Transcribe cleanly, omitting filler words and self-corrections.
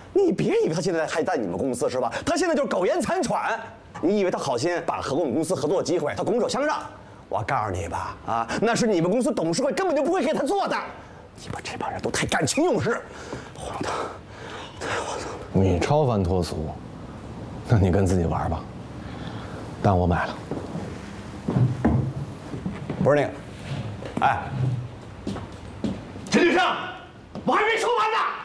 你别以为他现在还在你们公司是吧？他现在就是苟延残喘。你以为他好心把和我们公司合作的机会他拱手相让？我告诉你吧，啊，那是你们公司董事会根本就不会给他做的。你们这帮人都太感情用事，荒唐，太荒唐了。 你超凡脱俗，那你跟自己玩吧。但我买了。 不是那个，哎，陈局长，我还没说完呢。